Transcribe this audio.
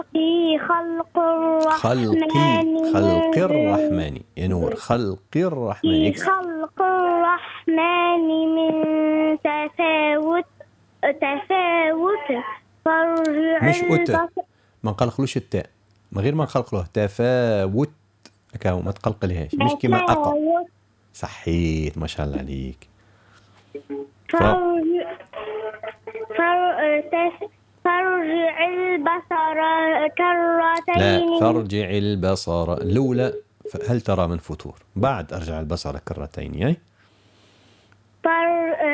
في خلق الرحمن خلق الرحمن يا نور، خلق الرحمن. في خلق الرحمن من تفاوت فارجع مش أت، البصر. ما نقلقلوش التاء، من غير ما نقلقلوه، تفاوت هكا ما تقلقلهاش، مش كيما أقا. تفاوت صحيت ما شاء الله عليك. فارجع فارجع البصر لا، كرتين. فارجع البصر الأولى هل ترى من فتور، بعد أرجع البصر كرتين.